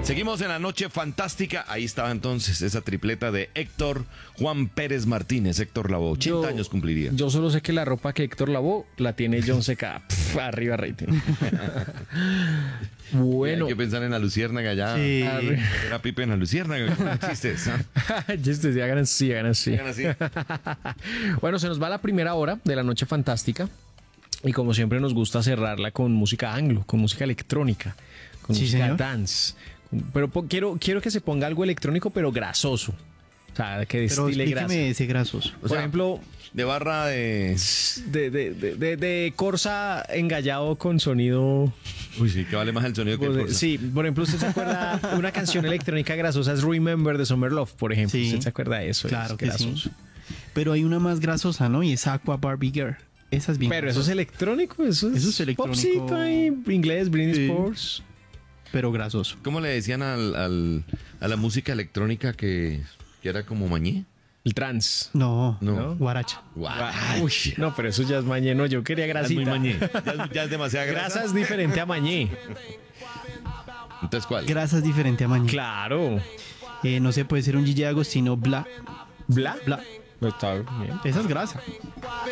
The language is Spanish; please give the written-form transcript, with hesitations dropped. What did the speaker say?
Seguimos en la noche fantástica. Ahí estaba entonces esa tripleta de Héctor Juan Pérez Martínez. Héctor Lavoe, 80 años cumpliría. Yo solo sé que la ropa que Héctor lavó la tiene John C.K. Arriba rating. Bueno. Hay que pensar en la luciérnaga ya. Sí. Era Pipe en la luciérnaga. No existe eso. Chistes, hagan así. Hagan así. Bueno, se nos va la primera hora de la noche fantástica. Y como siempre nos gusta cerrarla con música anglo, con música electrónica, con Sí, música señor. dance. Pero quiero que se ponga algo electrónico, pero grasoso. O sea, que Pero destile grasa. explíqueme ese grasoso. O Por sea, ejemplo, de barra de... de Corsa engallado con sonido. Uy, sí, que vale más el sonido que el Corsa. Sí, por ejemplo, usted se acuerda de una canción electrónica grasosa, es Remember de Summer Love, por ejemplo. Sí. ¿Usted se acuerda de eso? Claro Es que grasoso. sí. Pero hay una más grasosa, ¿no? Y es Aqua Barbie Girl. Esa es bien Pero eso grasosa. es electrónico, eso es electrónico. popcito ahí, inglés, Britney Sí. Spears. Pero grasoso. ¿Cómo le decían a la música electrónica que era como mañé? El trans. No, No. Guaracha. Uy, no, pero eso ya es mañé, no, yo quería Ya es muy grasita. mañé. Ya es demasiada grasa. Grasa es diferente a mañé. Entonces, ¿cuál? Grasa es diferente a mañana. Claro. No sé, puede ser un Gigi Agostino Bla. ¿Bla? Bla. Está bien. Esa es grasa.